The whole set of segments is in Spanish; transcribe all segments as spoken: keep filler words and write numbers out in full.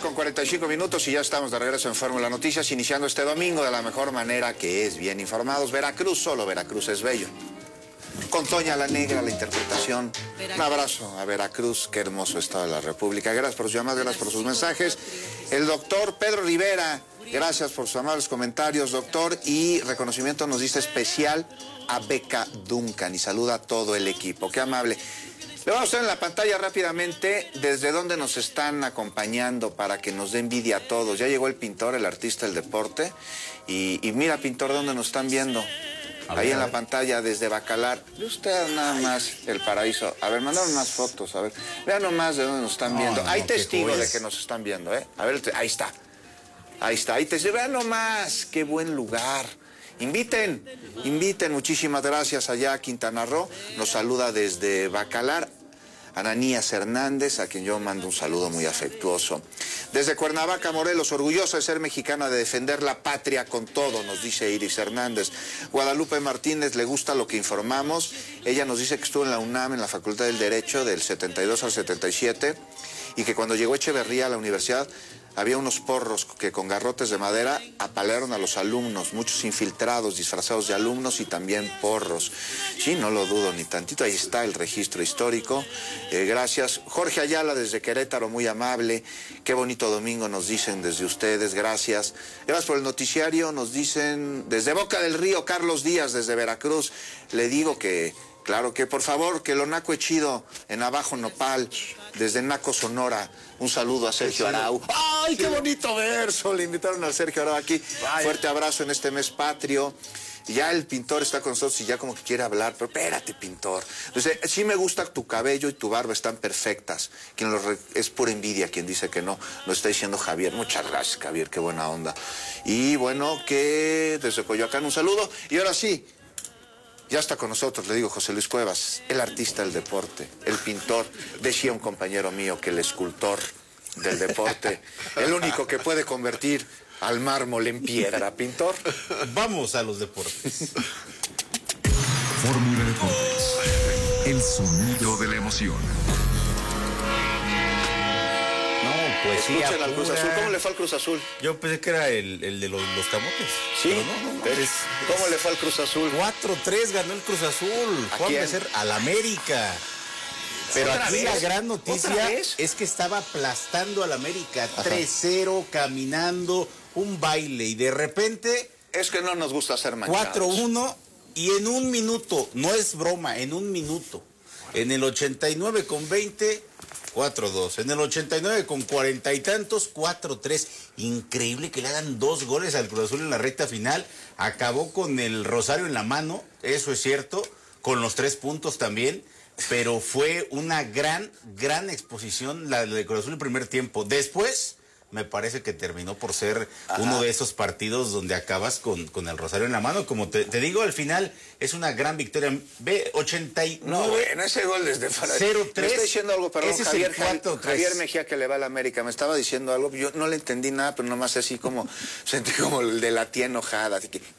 con cuarenta y cinco minutos y ya estamos de regreso en Fórmula Noticias, iniciando este domingo de la mejor manera, que es bien informados. Veracruz, solo Veracruz es bello. Con Toña la Negra, la interpretación. Veracruz. Un abrazo a Veracruz, qué hermoso estado de la República. Gracias por sus llamadas, gracias por sus mensajes. El doctor Pedro Rivera, gracias por sus amables comentarios, doctor. Y reconocimiento nos dice especial a Beca Duncan y saluda a todo el equipo. Qué amable. Le vamos a hacer en la pantalla rápidamente desde dónde nos están acompañando para que nos dé envidia a todos. Ya llegó el pintor, el artista del deporte. Y, y mira, pintor, ¿dónde nos están viendo? A Ahí ver, en la pantalla desde Bacalar. Ve usted nada más el paraíso. A ver, mandaron unas fotos, a ver. Vean nomás de dónde nos están viendo. No, no, Hay testigos de que nos están viendo, ¿eh? A ver, ahí está. Ahí está. Ahí te vean nomás. Qué buen lugar. Inviten, inviten, muchísimas gracias allá a Quintana Roo. Nos saluda desde Bacalar Ananías Hernández, a quien yo mando un saludo muy afectuoso. Desde Cuernavaca, Morelos, orgullosa de ser mexicana, de defender la patria con todo, nos dice Iris Hernández. Guadalupe Martínez, le gusta lo que informamos. Ella nos dice que estuvo en la UNAM, en la Facultad del Derecho, del setenta y dos al setenta y siete, y que cuando llegó Echeverría a la universidad, había unos porros que con garrotes de madera apalearon a los alumnos, muchos infiltrados, disfrazados de alumnos y también porros. Sí, no lo dudo ni tantito, ahí está el registro histórico. Eh, gracias. Jorge Ayala desde Querétaro, muy amable. Qué bonito domingo nos dicen desde ustedes, gracias. Gracias por el noticiario, nos dicen desde Boca del Río, Carlos Díaz desde Veracruz. Le digo que, claro que por favor, que lo naco es chido en Abajo Nopal, desde Naco, Sonora. Un saludo a Sergio Arau. ¡Ay, qué bonito verso! Le invitaron a Sergio Arau aquí. Vaya. Fuerte abrazo en este mes patrio. Ya el pintor está con nosotros y ya como que quiere hablar, pero espérate, pintor. Entonces, sí me gusta tu cabello y tu barba, están perfectas. Quien lo re... Es pura envidia quien dice que no. Lo está diciendo Javier. Muchas gracias, Javier, qué buena onda. Y bueno, que desde Coyoacán un saludo. Y ahora sí, ya está con nosotros, le digo, José Luis Cuevas, el artista del deporte, el pintor. Decía un compañero mío que el escultor del deporte, el único que puede convertir al mármol en piedra, pintor. Vamos a los deportes. Fórmula Deportes, el sonido de la emoción. Pues sí, escuchen al Cruz Azul. ¿Cómo le fue al Cruz Azul? Yo pensé que era el, el de los, los camotes. Sí, no, no, es, ¿cómo le fue al Cruz Azul? cuatro tres ganó el Cruz Azul. ¿A quién? A ser al América. Pero aquí vez? La gran noticia es que estaba aplastando al América. tres cero, caminando, un baile. Y de repente... Es que no nos gusta hacer manchados. cuatro uno y en un minuto, no es broma, en un minuto. En el ochenta y nueve con veinte... cuatro dos. En el ochenta y nueve con cuarenta y tantos, cuatro tres. Increíble que le hagan dos goles al Cruz Azul en la recta final. Acabó con el rosario en la mano, eso es cierto, con los tres puntos también. Pero fue una gran, gran exposición la de Cruz Azul en el primer tiempo. Después, me parece que terminó por ser Ajá. uno de esos partidos donde acabas con, con el rosario en la mano. Como te, te digo, al final es una gran victoria. Ve, ochenta y nueve. No, bueno, ese gol desde para... cero tres. Me está diciendo algo, perdón, ese Javier, es el cuatro, Javier Mejía, que le va a la América. Me estaba diciendo algo, yo no le entendí nada, pero nomás así como, sentí como el de la tía enojada. Así que,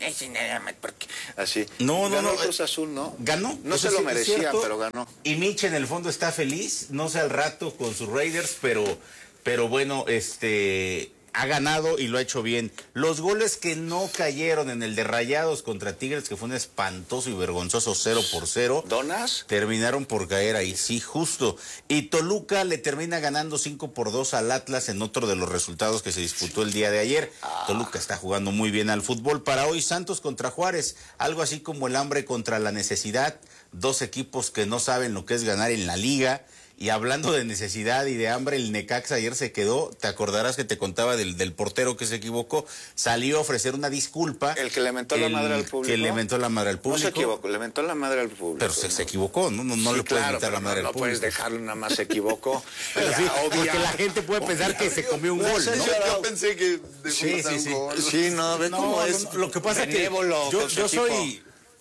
así. No, no, ganó no. el Cruz Azul, ¿no? Ganó. No se lo merecía, pero ganó. Y Mitch en el fondo está feliz, no sé al rato con sus Raiders, pero... Pero bueno, este ha ganado y lo ha hecho bien. Los goles que no cayeron en el de Rayados contra Tigres, que fue un espantoso y vergonzoso cero por cero. ¿Donas? Terminaron por caer ahí, sí, justo. Y Toluca le termina ganando cinco por dos al Atlas en otro de los resultados que se disputó el día de ayer. Ah. Toluca está jugando muy bien al fútbol. Para hoy, Santos contra Juárez, algo así como el hambre contra la necesidad. Dos equipos que no saben lo que es ganar en la liga. Y hablando de necesidad y de hambre, el Necaxa ayer se quedó, te acordarás que te contaba del, del portero que se equivocó, salió a ofrecer una disculpa. El que le mentó la madre al público. Que le mentó la madre al público. No se equivocó, le mentó la madre al público. Pero se, se equivocó, no, no, no sí, le puedes claro, mentar la madre no, al no público. No puedes dejarlo, nada más se equivocó. Pero ya, sí, obvia, porque la gente puede pensar obvia, que se comió un no, gol, ¿no? Yo, yo pensé que... Sí, sí, sí. Sí, no, ve no, cómo no, es. No, lo que pasa es que yo, yo soy...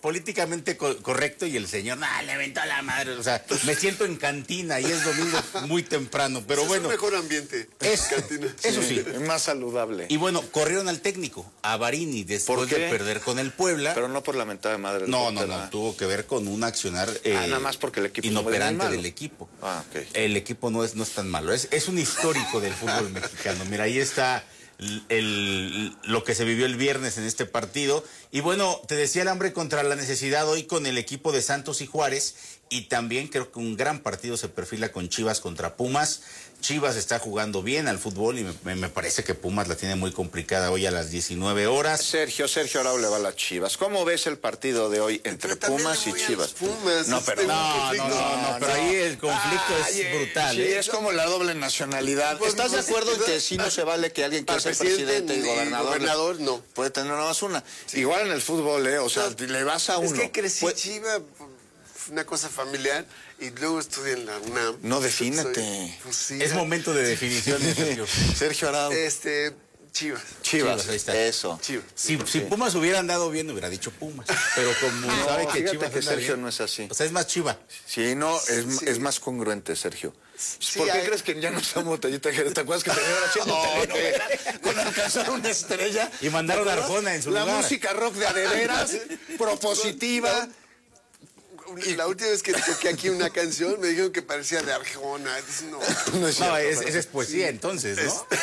políticamente co correcto y el señor, nah, le aventó a la madre. O sea, me siento en cantina y es domingo muy temprano, pero es bueno. Es un mejor ambiente. Es, cantina. Eso sí. Es más saludable. Y bueno, corrieron al técnico, a Varini, después de perder con el Puebla. Pero no por la mentada de madre. No, no, no, tuvo que ver con un accionar eh, ah, nada más porque el equipo inoperante del equipo. Ah, okay. El equipo no es, no es tan malo, es, es un histórico del fútbol mexicano. Mira, ahí está el, el, lo que se vivió el viernes en este partido. Y bueno, te decía el hambre contra la necesidad hoy con el equipo de Santos y Juárez. Y también creo que un gran partido se perfila con Chivas contra Pumas. Chivas está jugando bien al fútbol y me, me parece que Pumas la tiene muy complicada hoy a las diecinueve horas. Sergio, Sergio Arau le va a las Chivas. ¿Cómo ves el partido de hoy entre pero Pumas y Chivas? Pumas, no, pero no, no, no, no, pero ahí el conflicto Ay, es brutal. Sí, ¿eh? es como la doble nacionalidad. Pues, ¿Estás pues, de acuerdo en que sí no se vale que alguien que sea presidente y gobernador, gobernador no puede tener nada más una? Sí. Igual en el fútbol, ¿eh? O sea, no, le vas a uno. Es que crecí pues, Chiva, una cosa familiar, y luego estudié en la UNAM. No, defínete. Pues, sí, es momento de definición, Sergio. Sergio Arau. Este, Chivas. Chivas, Chivas ahí está. Eso. Chivas. Si, si Pumas hubiera andado bien, hubiera dicho Pumas. Pero como no, sabe que Chivas que Sergio bien, no es así. O sea, es más Chiva. Sí, no, es, sí. es más congruente, Sergio. Sí, ¿Por qué hay... crees que ya no estamos botellita? ¿Te acuerdas que te iban haciendo telenovela con alcanzar una estrella? Y mandaron a Arjona en su la lugar. La música rock de adeveras, propositiva. La última vez que toqué aquí una canción me dijeron que parecía de Arjona. No, no, es, no es, esa es poesía entonces, ¿no? Es...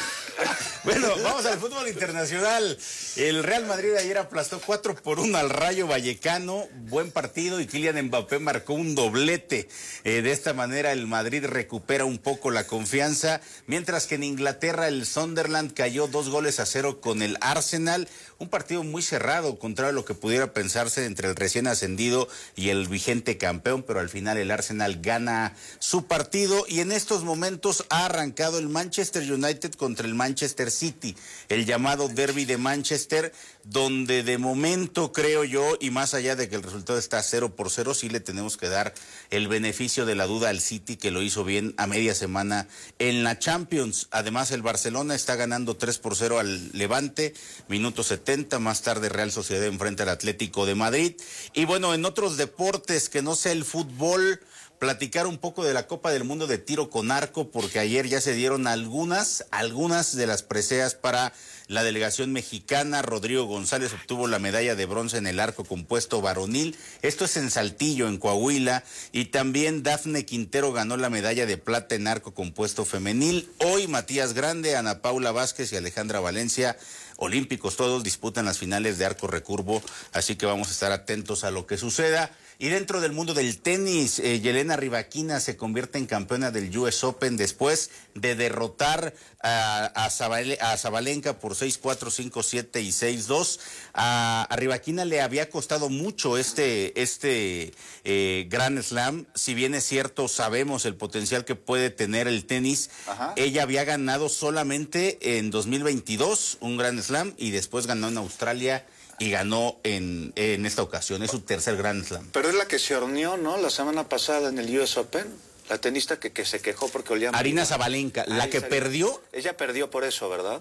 Bueno, vamos al fútbol internacional. El Real Madrid ayer aplastó cuatro por uno al Rayo Vallecano. Buen partido y Kylian Mbappé marcó un doblete. Eh, de esta manera el Madrid recupera un poco la confianza. Mientras que en Inglaterra el Sunderland cayó dos goles a cero con el Arsenal. Un partido muy cerrado, contrario a lo que pudiera pensarse entre el recién ascendido y el vigente campeón. Pero al final el Arsenal gana su partido. Y en estos momentos ha arrancado el Manchester United contra el Manchester City, el llamado derbi de Manchester, donde de momento creo yo, y más allá de que el resultado está cero por cero, sí le tenemos que dar el beneficio de la duda al City, que lo hizo bien a media semana en la Champions. Además el Barcelona está ganando tres por cero al Levante, minuto setenta, más tarde Real Sociedad enfrenta al Atlético de Madrid. Y bueno, en otros deportes que no sea el fútbol, platicar un poco de la Copa del Mundo de tiro con arco, porque ayer ya se dieron algunas, algunas de las preseas para la delegación mexicana. Rodrigo González obtuvo la medalla de bronce en el arco compuesto varonil. Esto es en Saltillo, en Coahuila. Y también Dafne Quintero ganó la medalla de plata en arco compuesto femenil. Hoy Matías Grande, Ana Paula Vázquez y Alejandra Valencia, olímpicos todos, disputan las finales de arco recurvo. Así que vamos a estar atentos a lo que suceda. Y dentro del mundo del tenis, eh, Yelena Rybakina se convierte en campeona del U S Open después de derrotar a, a, Zabale, a Zabalenka por seis cuatro, cinco siete y seis dos. A, a Rybakina le había costado mucho este, este eh, Grand Slam. Si bien es cierto, sabemos el potencial que puede tener el tenis. Ajá. Ella había ganado solamente en dos mil veintidós un Grand Slam y después ganó en Australia. Y ganó en, en esta ocasión, es su tercer Grand Slam. Pero es la que se horneó, ¿no? La semana pasada en el U S Open, la tenista que, que se quejó porque olía... Arina Zabalenka, la que perdió... Ella perdió por eso, ¿verdad?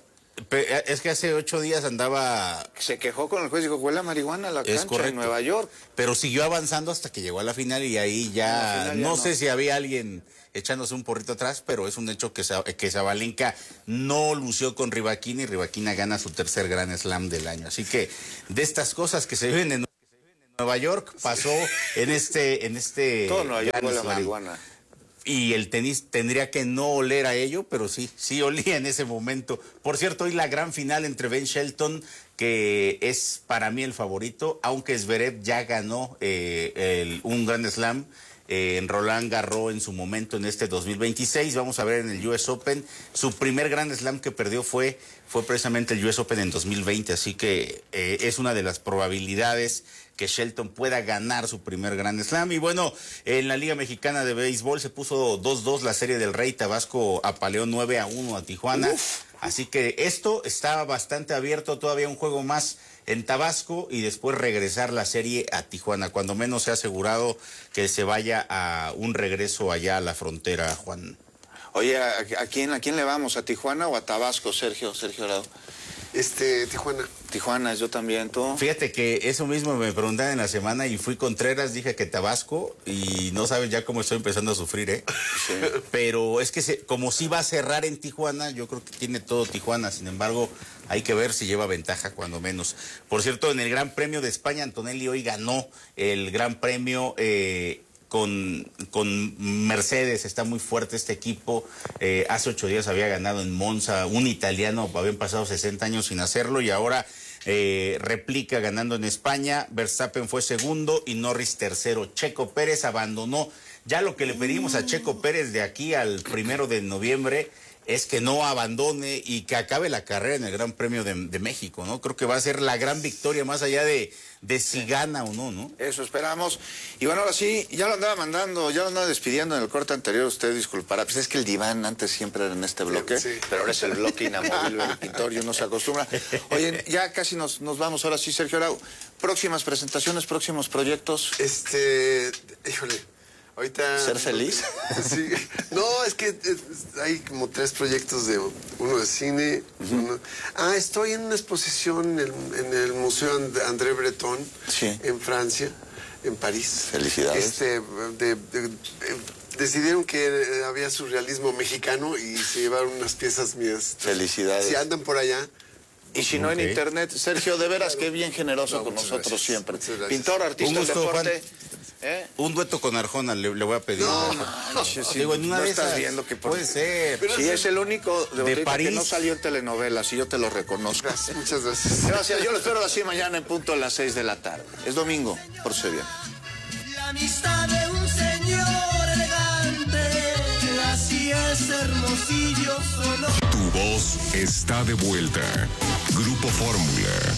Es que hace ocho días andaba... Se quejó con el juez y dijo, huele a marihuana a la cancha correcto. En Nueva York. Pero siguió avanzando hasta que llegó a la final y ahí ya... Final ya no, no sé si había alguien echándose un porrito atrás, pero es un hecho que, que Zabalenka no lució con Rybakina y Rybakina gana su tercer Grand Slam del año. Así que de estas cosas que se viven en, en Nueva York, pasó en este... En este todo Nueva York huele a marihuana. Y el tenis tendría que no oler a ello, pero sí, sí olía en ese momento. Por cierto, hoy la gran final entre Ben Shelton, que es para mí el favorito, aunque Zverev ya ganó eh, el, un Grand Slam eh, en Roland Garros en su momento en este dos mil veintiséis. Vamos a ver en el U S Open. Su primer Grand Slam que perdió fue, fue precisamente el U S Open en dos mil veinte, así que eh, es una de las probabilidades que Shelton pueda ganar su primer Grand Slam. Y bueno, en la Liga Mexicana de Béisbol se puso dos dos la Serie del Rey. Tabasco apaleó nueve a uno a Tijuana. Uf. Así que esto está bastante abierto, todavía un juego más en Tabasco y después regresar la serie a Tijuana. Cuando menos se ha asegurado que se vaya a un regreso allá a la frontera, Juan. Oye, ¿a, a quién, a quién le vamos? ¿A Tijuana o a Tabasco, Sergio, Sergio Arau? Este, Tijuana. Tijuana, yo también, ¿tú? Fíjate que eso mismo me preguntaban en la semana y fui Contreras, dije que Tabasco y no sabes ya cómo estoy empezando a sufrir, ¿eh? Sí. Pero es que se, como sí va a cerrar en Tijuana, yo creo que tiene todo Tijuana, sin embargo, hay que ver si lleva ventaja cuando menos. Por cierto, en el Gran Premio de España, Antonelli hoy ganó el Gran Premio eh, con, con Mercedes, está muy fuerte este equipo. Eh, hace ocho días había ganado en Monza, un italiano, habían pasado sesenta años sin hacerlo y ahora eh, replica ganando en España. Verstappen fue segundo y Norris tercero. Checo Pérez abandonó. Ya lo que le pedimos a Checo Pérez de aquí al primero de noviembre es que no abandone y que acabe la carrera en el Gran Premio de, de México, ¿no? Creo que va a ser la gran victoria más allá de, de si gana o no, ¿no? Eso esperamos. Y bueno, ahora sí, ya lo andaba mandando, ya lo andaba despidiendo en el corte anterior, usted disculpará. Pues es que el diván antes siempre era en este bloque, Sí. pero ahora es el bloque inamovible del pintor y uno se acostumbra. Oye, ya casi nos, nos vamos ahora sí, Sergio Arau. Próximas presentaciones, próximos proyectos. Este, híjole, ahorita... ¿Ser feliz? Sí. No, es que es- hay como tres proyectos, de uno de cine. uno- Ah, estoy en una exposición en el, en el Museo And- André Breton, Sí. en Francia, en París. Felicidades. Este, de- de- de- decidieron que eh, había surrealismo mexicano y se llevaron unas piezas mías. Felicidades. Si andan por allá... Y si no Ok. en internet, Sergio, de veras que bien generoso No, con muchas nosotros gracias, siempre. muchas gracias. Pintor, artista, Un gusto, deporte. ¿Eh? Un dueto con Arjona le, le voy a pedir. No, manches, sí, Digo, en una no de estás esas, viendo que por- puede ser. Pero Sí, es el único de, ahorita París. que no salió en telenovelas y yo te lo reconozco. Gracias, muchas gracias. Gracias, yo lo espero así mañana en punto a las seis de la tarde. Es domingo, por si bien. La amistad de un señor elegante, así es Hermosillo solo. Tu voz está de vuelta. Grupo Fórmula.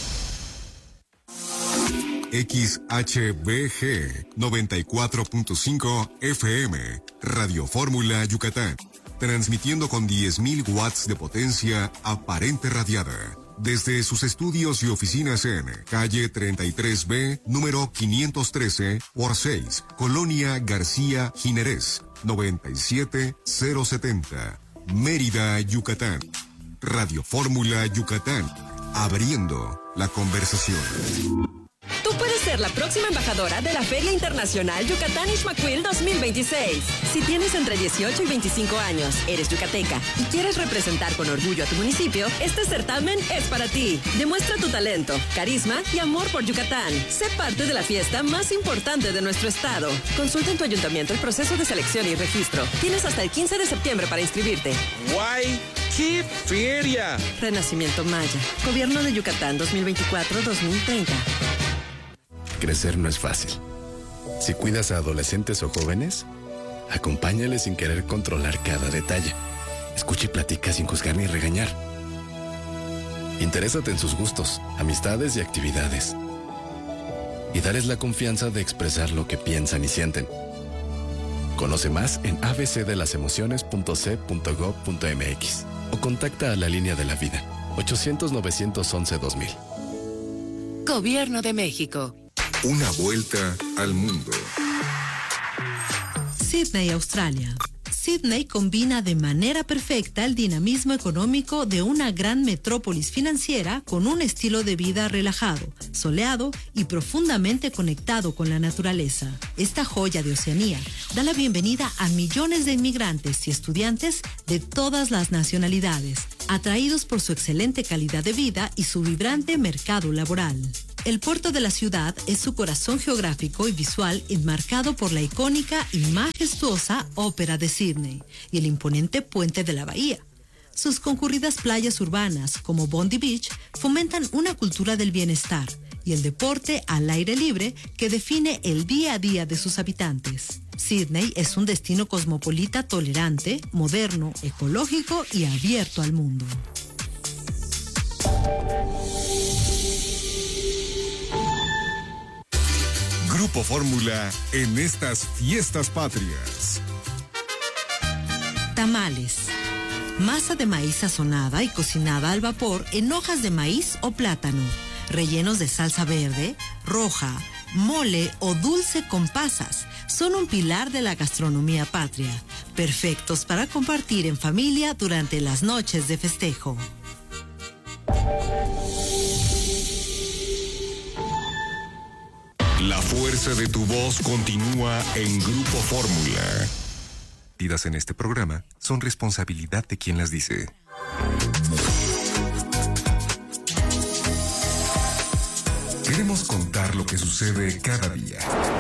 X H B G noventa y cuatro punto cinco F M, Radio Fórmula Yucatán, transmitiendo con diez mil watts de potencia aparente radiada, desde sus estudios y oficinas en calle treinta y tres B, número quinientos trece por seis, Colonia García Jiménez, noventa y siete mil setenta, Mérida, Yucatán. Radio Fórmula Yucatán, abriendo la conversación. Tú puedes ser la próxima embajadora de la Feria Internacional Yucatán Ixmaquil dos mil veintiséis. Si tienes entre dieciocho y veinticinco años, eres yucateca y quieres representar con orgullo a tu municipio, este certamen es para ti. Demuestra tu talento, carisma y amor por Yucatán. Sé parte de la fiesta más importante de nuestro estado. Consulta en tu ayuntamiento el proceso de selección y registro. Tienes hasta el quince de septiembre para inscribirte. ¡Guay! ¡Qué feria! Renacimiento Maya. Gobierno de Yucatán dos mil veinticuatro a dos mil treinta. Crecer no es fácil. Si cuidas a adolescentes o jóvenes, acompáñales sin querer controlar cada detalle. Escucha y platica sin juzgar ni regañar. Interésate en sus gustos, amistades y actividades. Y dales la confianza de expresar lo que piensan y sienten. Conoce más en a b c de las emociones punto c punto gob punto m x o contacta a la línea de la vida ochocientos, novecientos once, dos mil. Gobierno de México. Una vuelta al mundo. Sydney, Australia. Sydney combina de manera perfecta el dinamismo económico de una gran metrópolis financiera con un estilo de vida relajado, soleado y profundamente conectado con la naturaleza. Esta joya de Oceanía da la bienvenida a millones de inmigrantes y estudiantes de todas las nacionalidades, atraídos por su excelente calidad de vida y su vibrante mercado laboral. El puerto de la ciudad es su corazón geográfico y visual enmarcado por la icónica y majestuosa Ópera de Sydney y el imponente puente de la bahía. Sus concurridas playas urbanas como Bondi Beach fomentan una cultura del bienestar y el deporte al aire libre que define el día a día de sus habitantes. Sydney es un destino cosmopolita tolerante, moderno, ecológico y abierto al mundo. Grupo Fórmula en estas fiestas patrias. Tamales. Masa de maíz sazonada y cocinada al vapor en hojas de maíz o plátano, rellenos de salsa verde, roja, mole o dulce con pasas. Son un pilar de la gastronomía patria, perfectos para compartir en familia durante las noches de festejo. La fuerza de tu voz continúa en Grupo Fórmula. Pidas en este programa son responsabilidad de quien las dice. Queremos contar lo que sucede cada día.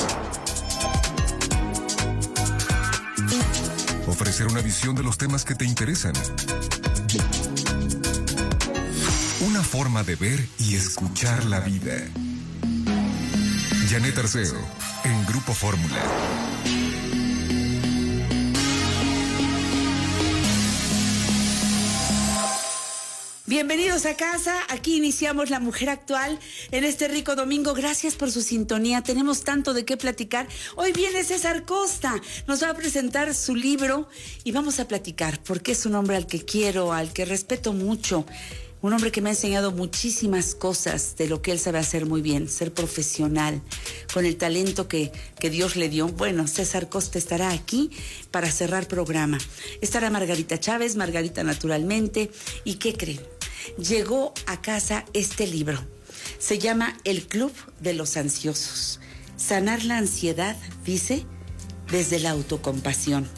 Ofrecer una visión de los temas que te interesan. Una forma de ver y escuchar la vida. Janet Arceo, en Grupo Fórmula. Bienvenidos a casa, aquí iniciamos La Mujer Actual en este rico domingo. Gracias por su sintonía, tenemos tanto de qué platicar. Hoy viene César Costa, nos va a presentar su libro y vamos a platicar porque es un hombre al que quiero, al que respeto mucho. Un hombre que me ha enseñado muchísimas cosas de lo que él sabe hacer muy bien, ser profesional, con el talento que, que Dios le dio. Bueno, César Costa estará aquí para cerrar programa. Estará Margarita Chávez, Margarita Naturalmente. ¿Y qué creen? Llegó a casa este libro. Se llama El Club de los Ansiosos. Sanar la ansiedad, dice, desde la autocompasión.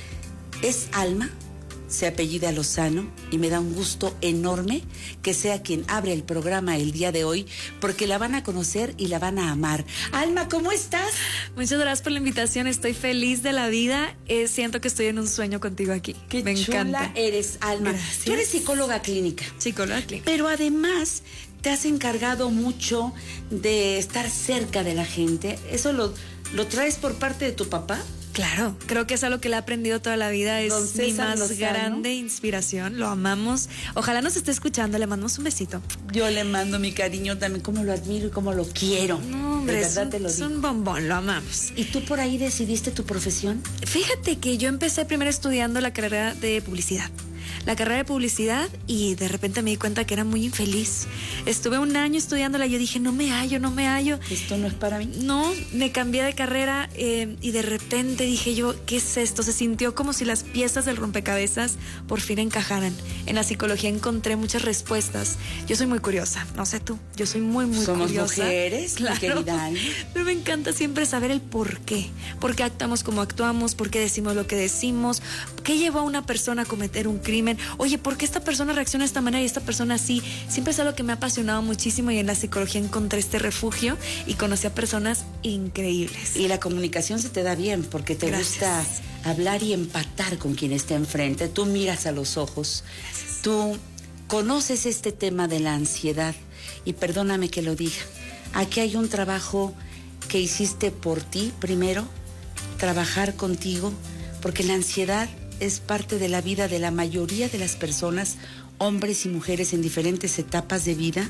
Es Alma, se apellida Lozano, y me da un gusto enorme que sea quien abre el programa el día de hoy, porque la van a conocer y la van a amar. Alma, ¿cómo estás? Muchas gracias por la invitación, estoy feliz de la vida, eh, siento que estoy en un sueño contigo aquí. Qué me chula encanta. eres, Alma. Gracias. Tú eres psicóloga clínica. Psicóloga clínica. Pero además te has encargado mucho de estar cerca de la gente. ¿Eso lo, lo traes por parte de tu papá? Claro, creo que es algo que le he aprendido toda la vida, es Don mi César más Lozano. grande inspiración, lo amamos. Ojalá nos esté escuchando, le mandamos un besito. Yo le mando mi cariño también, como lo admiro y como lo quiero. No, hombre, de es verdad un, te lo es digo. un bombón, lo amamos. ¿Y tú por ahí decidiste tu profesión? Fíjate que yo empecé primero estudiando la carrera de publicidad. La carrera de publicidad y de repente me di cuenta que era muy infeliz. Estuve un año estudiándola y yo dije, no me hallo, no me hallo. Esto no es para mí. No, me cambié de carrera eh, y de repente dije yo, ¿qué es esto? Se sintió como si las piezas del rompecabezas por fin encajaran. En la psicología encontré muchas respuestas. Yo soy muy curiosa, no sé tú, yo soy muy, muy Somos curiosa. Somos mujeres, claro. Mi querida Alma. Pero me encanta siempre saber el por qué. ¿Por qué actuamos como actuamos? ¿Por qué decimos lo que decimos? ¿Qué llevó a una persona a cometer un crimen? Oye, ¿por qué esta persona reacciona de esta manera y esta persona así? Siempre es algo que me ha apasionado muchísimo y en la psicología encontré este refugio y conocí a personas increíbles. Y la comunicación se te da bien porque te Gracias. gusta hablar y empatar con quien está enfrente. Tú miras a los ojos. Gracias. Tú conoces este tema de la ansiedad y perdóname que lo diga. Aquí hay un trabajo que hiciste por ti primero, trabajar contigo, porque la ansiedad es parte de la vida de la mayoría de las personas, hombres y mujeres en diferentes etapas de vida,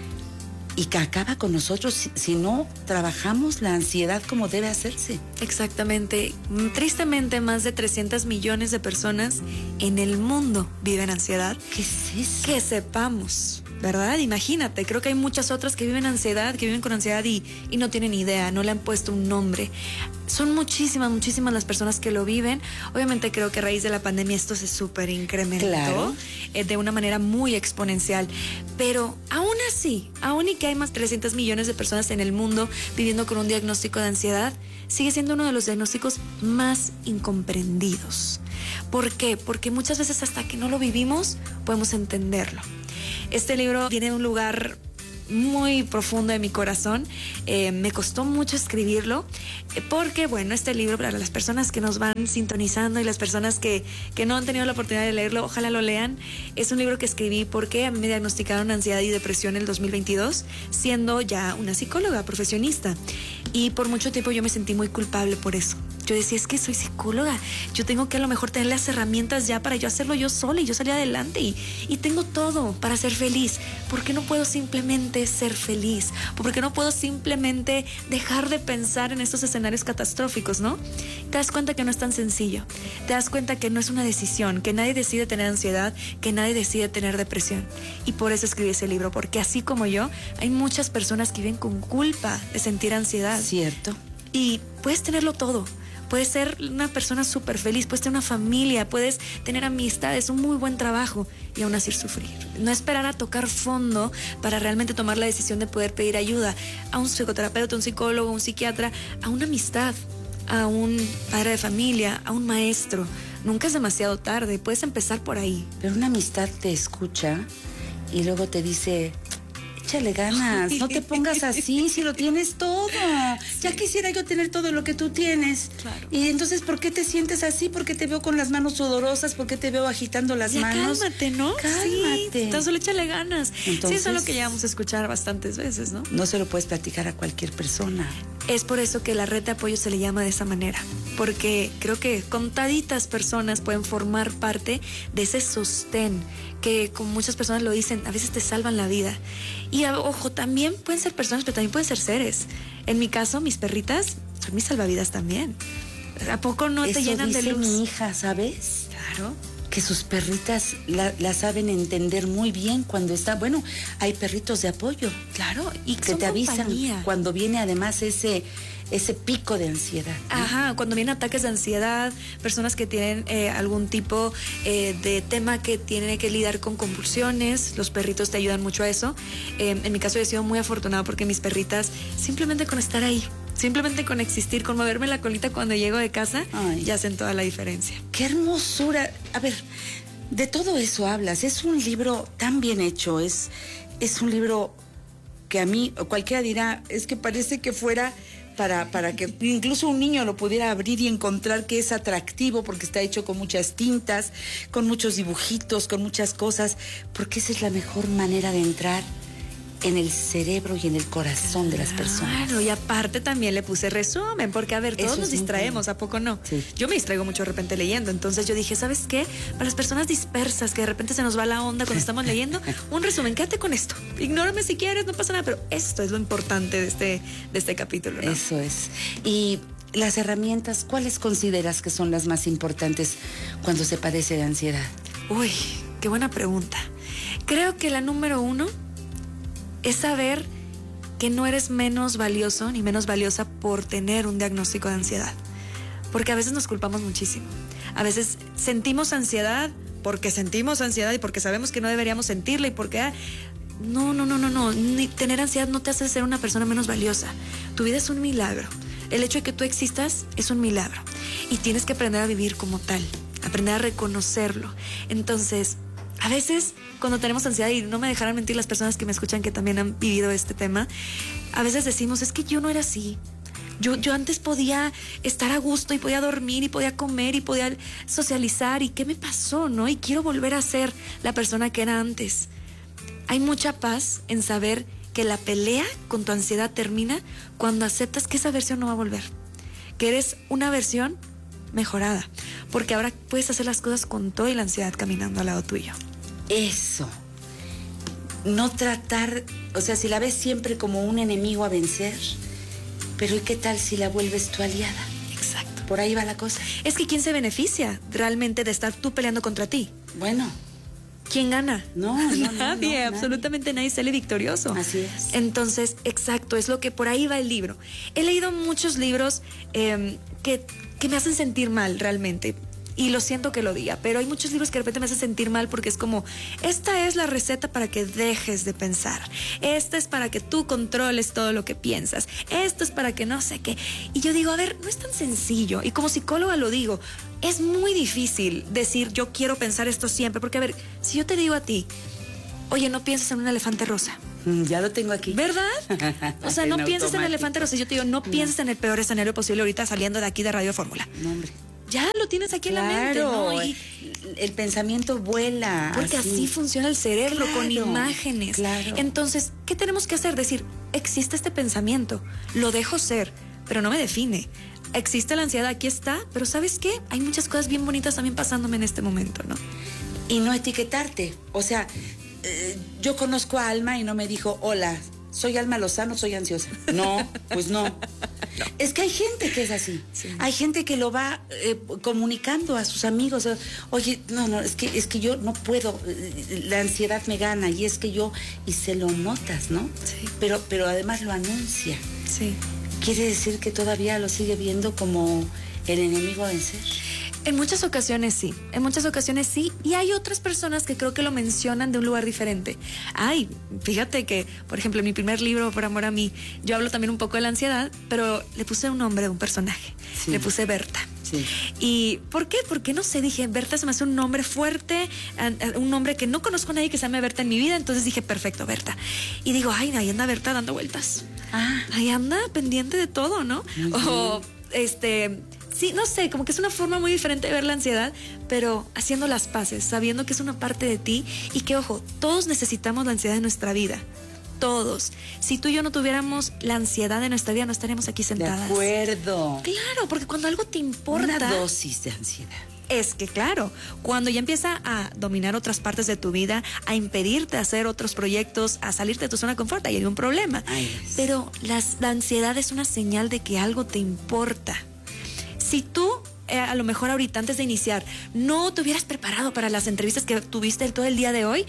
y que acaba con nosotros si, si no trabajamos la ansiedad como debe hacerse. Exactamente. Tristemente, más de trescientos millones de personas en el mundo viven ansiedad. ¿Qué es eso? Que sepamos, ¿verdad? Imagínate, creo que hay muchas otras que viven ansiedad, que viven con ansiedad y, y no tienen idea, no le han puesto un nombre. Son muchísimas, muchísimas las personas que lo viven. Obviamente creo que a raíz de la pandemia esto se súper incrementó, claro. eh, de una manera muy exponencial. Pero aún así, aún y que hay más de trescientos millones de personas en el mundo viviendo con un diagnóstico de ansiedad, sigue siendo uno de los diagnósticos más incomprendidos. ¿Por qué? Porque muchas veces hasta que no lo vivimos podemos entenderlo. Este libro viene de un lugar muy profundo de mi corazón. Eh, me costó mucho escribirlo eh, porque, bueno, este libro, para las personas que nos van sintonizando y las personas que, que no han tenido la oportunidad de leerlo, ojalá lo lean. Es un libro que escribí porque a mí me diagnosticaron ansiedad y depresión en el dos mil veintidós, siendo ya una psicóloga profesionista. Y por mucho tiempo yo me sentí muy culpable por eso. Yo decía, es que soy psicóloga, yo tengo que a lo mejor tener las herramientas ya para yo hacerlo yo sola y yo salir adelante y, y tengo todo para ser feliz. ¿Por qué no puedo simplemente ser feliz? ¿Por qué no puedo simplemente dejar de pensar en estos escenarios catastróficos, no? Te das cuenta que no es tan sencillo, te das cuenta que no es una decisión, que nadie decide tener ansiedad, que nadie decide tener depresión. Y por eso escribí ese libro, porque así como yo, hay muchas personas que viven con culpa de sentir ansiedad. Cierto. Y puedes tenerlo todo. puedes ser una persona súper feliz, puedes tener una familia, puedes tener amistades, un muy buen trabajo y aún así sufrir. No esperar a tocar fondo para realmente tomar la decisión de poder pedir ayuda a un psicoterapeuta, a un psicólogo, a un psiquiatra, a una amistad, a un padre de familia, a un maestro. Nunca es demasiado tarde, puedes empezar por ahí. Pero una amistad te escucha y luego te dice, échale ganas, no te pongas así si lo tienes todo. Ya quisiera yo tener todo lo que tú tienes. Claro. Y entonces, ¿por qué te sientes así? ¿Por qué te veo con las manos sudorosas? ¿Por qué te veo agitando las ya manos? Cálmate, ¿no? Cálmate. Sí, tan solo échale ganas. Entonces, sí, eso es lo que llegamos a escuchar bastantes veces, ¿no? No se lo puedes platicar a cualquier persona. Es por eso que la red de apoyo se le llama de esa manera, porque creo que contaditas personas pueden formar parte de ese sostén que, como muchas personas lo dicen, a veces te salvan la vida. Y ojo, también pueden ser personas, pero también pueden ser seres. En mi caso, mis perritas son mis salvavidas también. ¿A poco no Eso te llenan dice de luz? Mi hija, ¿sabes? Claro. Que sus perritas la, la saben entender muy bien cuando está... Bueno, hay perritos de apoyo. Claro, y que son te avisan compañía. Cuando viene además ese, ese pico de ansiedad, ¿no? Ajá, cuando vienen ataques de ansiedad, personas que tienen eh, algún tipo eh, de tema que tienen que lidiar con convulsiones, los perritos te ayudan mucho a eso. Eh, en mi caso yo he sido muy afortunada porque mis perritas, simplemente con estar ahí, simplemente con existir, con moverme la colita cuando llego de casa, Ay. ya hacen toda la diferencia. ¡Qué hermosura! A ver, de todo eso hablas. Es un libro tan bien hecho, es, es un libro que a mí, cualquiera dirá, es que parece que fuera para, para que incluso un niño lo pudiera abrir y encontrar que es atractivo porque está hecho con muchas tintas, con muchos dibujitos, con muchas cosas, porque esa es la mejor manera de entrar en el cerebro y en el corazón de las personas. Claro, y aparte también le puse resumen, porque a ver, todos Eso nos es distraemos, ¿a poco no? Sí. Yo me distraigo mucho de repente leyendo, entonces yo dije, ¿sabes qué? Para las personas dispersas, que de repente se nos va la onda cuando estamos leyendo, un resumen, quédate con esto. Ignórame si quieres, no pasa nada, pero esto es lo importante de este, de este capítulo, ¿no? Eso es. Y las herramientas, ¿cuáles consideras que son las más importantes cuando se padece de ansiedad? Uy, qué buena pregunta. Creo que la número uno es saber que no eres menos valioso ni menos valiosa por tener un diagnóstico de ansiedad. Porque a veces nos culpamos muchísimo. A veces sentimos ansiedad porque sentimos ansiedad y porque sabemos que no deberíamos sentirla y porque... Ah, no, no, no, no, no. Ni tener ansiedad no te hace ser una persona menos valiosa. Tu vida es un milagro. El hecho de que tú existas es un milagro. Y tienes que aprender a vivir como tal. Aprender a reconocerlo. Entonces... A veces, cuando tenemos ansiedad, y no me dejarán mentir las personas que me escuchan que también han vivido este tema, a veces decimos, es que yo no era así. Yo, yo antes podía estar a gusto y podía dormir y podía comer y podía socializar. ¿Y qué me pasó, no? Y quiero volver a ser la persona que era antes. Hay mucha paz en saber que la pelea con tu ansiedad termina cuando aceptas que esa versión no va a volver. Que eres una versión mejorada. Porque ahora puedes hacer las cosas con toda la ansiedad caminando al lado tuyo. Eso. No tratar, o sea, si la ves siempre como un enemigo a vencer, pero ¿y qué tal si la vuelves tu aliada? Exacto. Por ahí va la cosa. Es que ¿quién se beneficia realmente de estar tú peleando contra ti? Bueno. ¿Quién gana? No, no, no, nadie, no, absolutamente nadie. nadie sale victorioso. Así es. Entonces, exacto, es lo que por ahí va el libro. He leído muchos libros eh, que, que me hacen sentir mal realmente. Y lo siento que lo diga, pero hay muchos libros que de repente me hacen sentir mal porque es como, esta es la receta para que dejes de pensar. Esta es para que tú controles todo lo que piensas. Esto es para que no sé qué. Y yo digo, a ver, no es tan sencillo. Y como psicóloga lo digo, es muy difícil decir, yo quiero pensar esto siempre. Porque, a ver, si yo te digo a ti, oye, no pienses en un elefante rosa. Ya lo tengo aquí. ¿Verdad? O sea, no En pienses en el automático. elefante rosa. Yo te digo, no pienses en el peor escenario posible ahorita saliendo de aquí de Radio Fórmula. No, hombre. Ya lo tienes aquí Claro, en la mente, ¿no? Y el pensamiento vuela. porque así, así funciona el cerebro, Claro, con imágenes. Claro. Entonces, ¿qué tenemos que hacer? Decir, existe este pensamiento, lo dejo ser, pero no me define. Existe la ansiedad, aquí está, pero ¿sabes qué? Hay muchas cosas bien bonitas también pasándome en este momento, ¿no? Y no etiquetarte. O sea, eh, yo conozco a Alma y no me dijo, hola, soy Alma Lozano, soy ansiosa. No, pues no. no. Es que hay gente que es así. Sí. Hay gente que lo va eh, comunicando a sus amigos. Oye, no, no, es que, es que yo no puedo, la ansiedad me gana y es que yo, y se lo notas, ¿no? Sí. Pero, pero además lo anuncia. Sí. Quiere decir que todavía lo sigue viendo como el enemigo a vencer? En muchas ocasiones sí, en muchas ocasiones sí, y hay otras personas que creo que lo mencionan de un lugar diferente. Ay, fíjate que, por ejemplo, en mi primer libro, Por amor a mí, yo hablo también un poco de la ansiedad, pero le puse un nombre de un personaje, sí. Le puse Berta. Sí. ¿Y por qué? Porque no sé, dije, Berta se me hace un nombre fuerte, un nombre que no conozco a nadie que se llame Berta en mi vida, entonces dije, perfecto, Berta. Y digo, ay, ahí anda Berta dando vueltas. Ah. Ahí anda pendiente de todo, ¿no? O, este... Sí, no sé, como que es una forma muy diferente de ver la ansiedad, pero haciendo las paces, sabiendo que es una parte de ti y que, ojo, todos necesitamos la ansiedad en nuestra vida. Todos. Si tú y yo no tuviéramos la ansiedad en nuestra vida, no estaríamos aquí sentadas. De acuerdo. Claro, porque cuando algo te importa... Una dosis de ansiedad. Es que, claro, cuando ya empieza a dominar otras partes de tu vida, a impedirte hacer otros proyectos, a salirte de tu zona de confort, ahí hay un problema. Ay, es. Pero las, la ansiedad es una señal de que algo te importa. Si tú, eh, a lo mejor ahorita, antes de iniciar, no te hubieras preparado para las entrevistas que tuviste todo el día de hoy,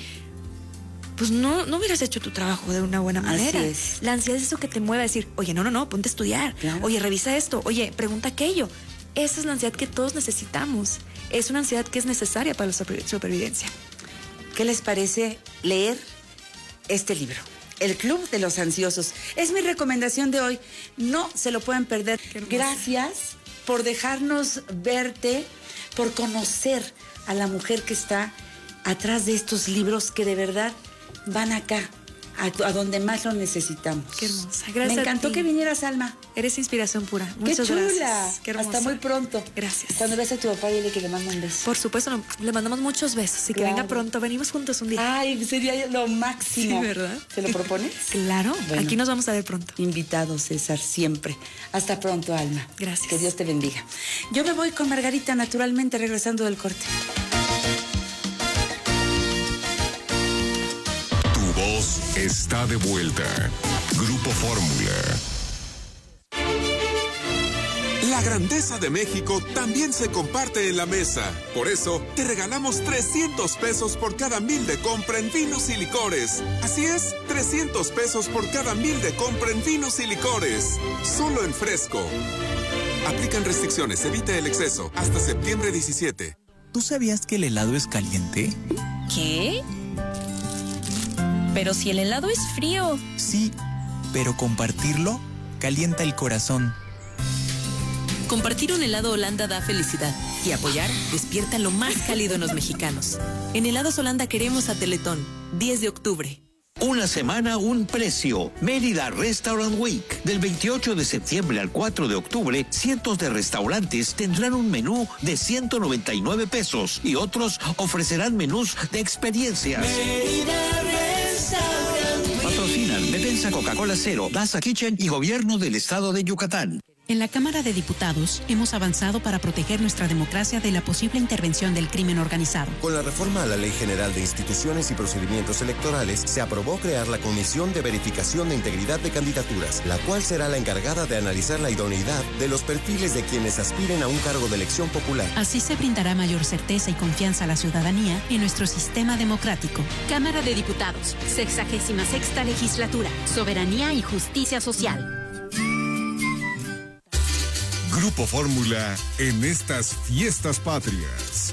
pues no, no hubieras hecho tu trabajo de una buena manera. Así es. La ansiedad es eso que te mueve a decir, oye, no, no, no, ponte a estudiar. Claro. Oye, revisa esto. Oye, pregunta aquello. Esa es la ansiedad que todos necesitamos. Es una ansiedad que es necesaria para la supervivencia. ¿Qué les parece leer este libro? El Club de los Ansiosos. Es mi recomendación de hoy. No se lo pueden perder. Gracias por dejarnos verte, por conocer a la mujer que está atrás de estos libros que de verdad van acá, a, a donde más lo necesitamos. Qué hermosa. Gracias. Me encantó a ti. que vinieras, Alma. Eres inspiración pura. Muchas Qué chula. gracias. Qué hermosa. Hasta muy pronto. Gracias. Cuando ves a tu papá, dile que le mando un beso. Por supuesto, no, le mandamos muchos besos y que Claro. venga pronto. Venimos juntos un día. Ay, sería lo máximo. Sí, ¿verdad? ¿Se lo propones? Claro. Bueno. Aquí nos vamos a ver pronto. Invitado, César, siempre. Hasta pronto, Alma. Gracias. Que Dios te bendiga. Yo me voy con Margarita, naturalmente, regresando del corte. Tu voz está de vuelta. Grupo Fórmula. La grandeza de México también se comparte en la mesa. Por eso, te regalamos trescientos pesos por cada mil de compra en vinos y licores. Así es, trescientos pesos por cada mil de compra en vinos y licores. Solo en Fresco. Aplican restricciones, evita el exceso. Hasta septiembre diecisiete. ¿Tú sabías que el helado es caliente? ¿Qué? Pero si el helado es frío. Sí, pero compartirlo calienta el corazón. Compartir un helado Holanda da felicidad y apoyar despierta lo más cálido en los mexicanos. En Helados Holanda queremos a Teletón, diez de octubre. Una semana, un precio. Mérida Restaurant Week. Del veintiocho de septiembre al cuatro de octubre, cientos de restaurantes tendrán un menú de ciento noventa y nueve pesos y otros ofrecerán menús de experiencias. Mérida Restaurant Week. Patrocinan Defensa Coca-Cola Cero, Daza Kitchen y Gobierno del Estado de Yucatán. En la Cámara de Diputados hemos avanzado para proteger nuestra democracia de la posible intervención del crimen organizado. Con la reforma a la Ley General de Instituciones y Procedimientos Electorales, se aprobó crear la Comisión de Verificación de Integridad de Candidaturas, la cual será la encargada de analizar la idoneidad de los perfiles de quienes aspiren a un cargo de elección popular. Así se brindará mayor certeza y confianza a la ciudadanía en nuestro sistema democrático. Cámara de Diputados, sexagésima sexta legislatura, Soberanía y Justicia Social. Grupo Fórmula en estas fiestas patrias.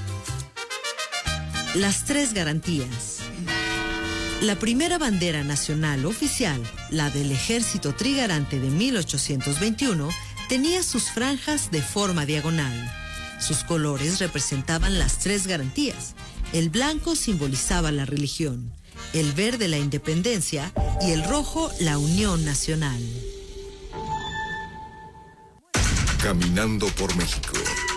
Las tres garantías. La primera bandera nacional oficial, la del Ejército Trigarante de mil ochocientos veintiuno, tenía sus franjas de forma diagonal. Sus colores representaban las tres garantías. El blanco simbolizaba la religión, el verde la independencia y el rojo la unión nacional. Caminando por México.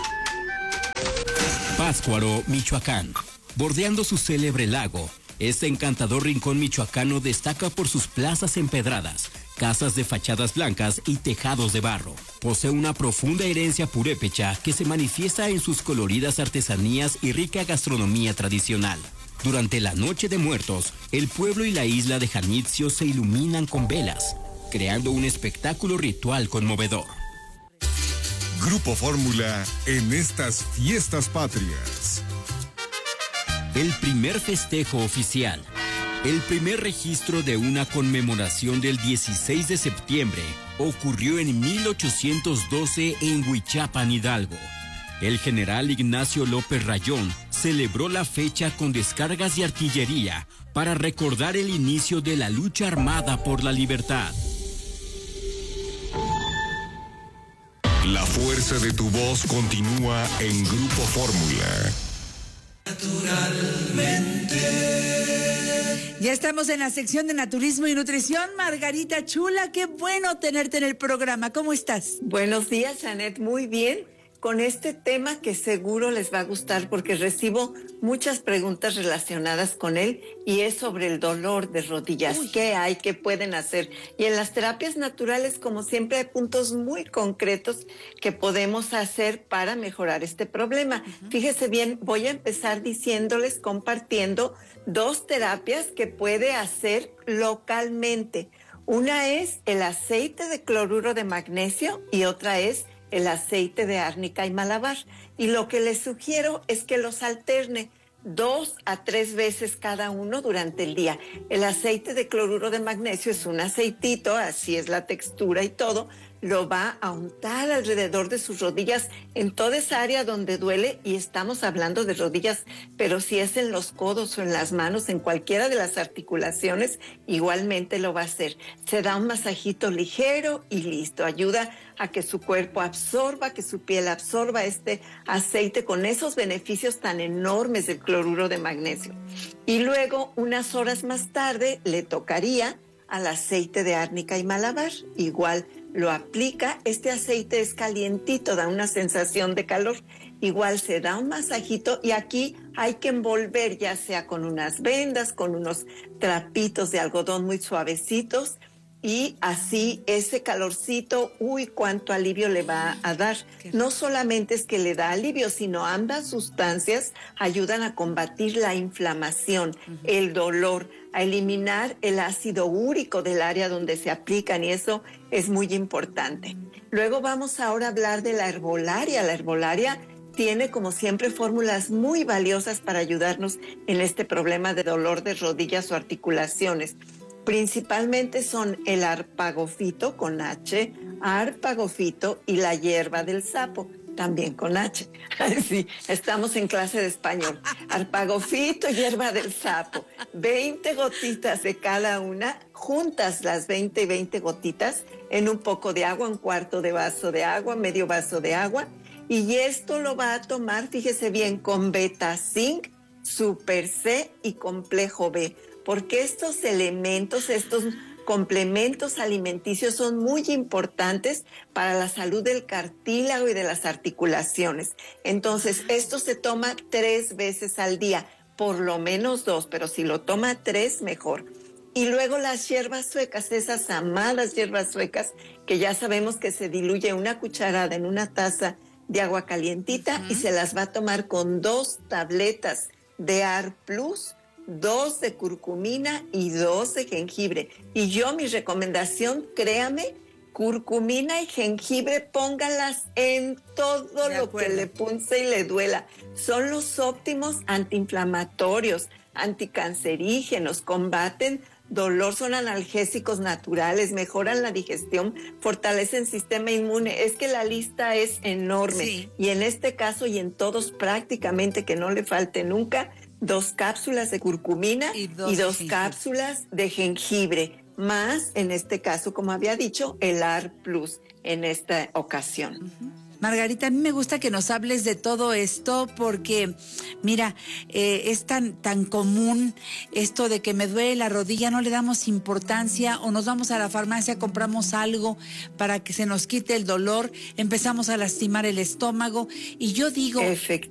Pátzcuaro, Michoacán. Bordeando su célebre lago, este encantador rincón michoacano destaca por sus plazas empedradas, casas de fachadas blancas y tejados de barro. Posee una profunda herencia purépecha que se manifiesta en sus coloridas artesanías y rica gastronomía tradicional. Durante la Noche de Muertos, el pueblo y la isla de Janitzio se iluminan con velas, creando un espectáculo ritual conmovedor. Grupo Fórmula en estas fiestas patrias. El primer festejo oficial. El primer registro de una conmemoración del dieciséis de septiembre ocurrió en mil ochocientos doce en Huichapan, Hidalgo. El general Ignacio López Rayón celebró la fecha con descargas de artillería para recordar el inicio de la lucha armada por la libertad. La fuerza de tu voz continúa en Grupo Fórmula. Naturalmente. Ya estamos en la sección de Naturismo y Nutrición. Margarita Chula, qué bueno tenerte en el programa. ¿Cómo estás? Buenos días, Janet. Muy bien. Con este tema que seguro les va a gustar porque recibo muchas preguntas relacionadas con él y es sobre el dolor de rodillas. Uy. ¿Qué hay? ¿Qué pueden hacer? Y en las terapias naturales, como siempre, hay puntos muy concretos que podemos hacer para mejorar este problema. Uh-huh. Fíjese bien, voy a empezar diciéndoles, compartiendo dos terapias que puede hacer localmente. Una es el aceite de cloruro de magnesio y otra es el aceite de árnica y malabar. Y lo que les sugiero es que los alterne dos a tres veces cada uno durante el día. El aceite de cloruro de magnesio es un aceitito, así es la textura y todo, lo va a untar alrededor de sus rodillas en toda esa área donde duele, y estamos hablando de rodillas, pero si es en los codos o en las manos, en cualquiera de las articulaciones, igualmente lo va a hacer. Se da un masajito ligero y listo. Ayuda a que su cuerpo absorba, que su piel absorba este aceite con esos beneficios tan enormes del cloruro de magnesio. Y luego, unas horas más tarde, le tocaría al aceite de árnica y malabar. Igual lo aplica, este aceite es calientito, da una sensación de calor. Igual se da un masajito y aquí hay que envolver, ya sea con unas vendas, con unos trapitos de algodón muy suavecitos, y así ese calorcito, uy, cuánto alivio le va a dar. No solamente es que le da alivio, sino ambas sustancias ayudan a combatir la inflamación, uh-huh. el dolor, a eliminar el ácido úrico del área donde se aplican, y eso es muy importante. Luego vamos ahora a hablar de la herbolaria. La herbolaria tiene, como siempre, fórmulas muy valiosas para ayudarnos en este problema de dolor de rodillas o articulaciones. Principalmente son el arpagofito con H, arpagofito, y la hierba del sapo, también con H. Sí, estamos en clase de español. Arpagofito, hierba del sapo, veinte gotitas de cada una, juntas las veinte y veinte gotitas en un poco de agua, un cuarto de vaso de agua, medio vaso de agua, y esto lo va a tomar, fíjese bien, con beta zinc, super C y complejo B. Porque estos elementos, estos complementos alimenticios son muy importantes para la salud del cartílago y de las articulaciones. Entonces, esto se toma tres veces al día, por lo menos dos, pero si lo toma tres, mejor. Y luego las hierbas suecas, esas amadas hierbas suecas, que ya sabemos que se diluye una cucharada en una taza de agua calientita, uh-huh. y se las va a tomar con dos tabletas de A R Plus, dos de curcumina y dos de jengibre. Y yo, mi recomendación, créame, curcumina y jengibre, póngalas en todo lo que le punce y le duela. Son los óptimos antiinflamatorios, anticancerígenos, combaten dolor, son analgésicos naturales, mejoran la digestión, fortalecen el sistema inmune. Es que la lista es enorme. Sí. Y en este caso y en todos prácticamente, que no le falte nunca, dos cápsulas de curcumina y dos, y dos cápsulas de jengibre, más, en este caso, como había dicho, el A R Plus en esta ocasión. Uh-huh. Margarita, a mí me gusta que nos hables de todo esto porque, mira, eh, es tan, tan común esto de que me duele la rodilla, no le damos importancia, o nos vamos a la farmacia, compramos algo para que se nos quite el dolor, empezamos a lastimar el estómago, y yo digo,